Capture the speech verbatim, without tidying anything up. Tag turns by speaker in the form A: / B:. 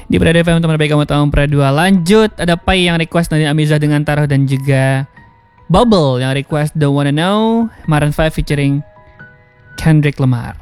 A: Di Prada F M teman baik kamu tahun Pra dua. Lanjut, ada Pai yang request Nadine Amizah dengan Taruh, dan juga Bubble yang request Don't Wanna Know, Maroon five featuring Kendrick Lamar.